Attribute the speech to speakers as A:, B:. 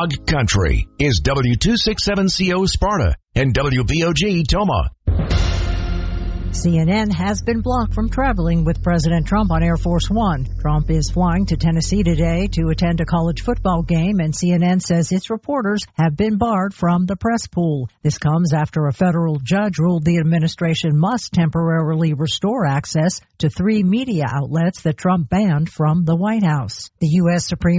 A: Dog Country is W267CO Sparta and WBOG Toma.
B: CNN has been blocked from traveling with President Trump on Air Force One. Trump is flying to Tennessee today to attend a college football game, and CNN says its reporters have been barred from the press pool. This comes after a federal judge ruled the administration must temporarily restore access to 3 media outlets that Trump banned from the White House. The U.S. Supreme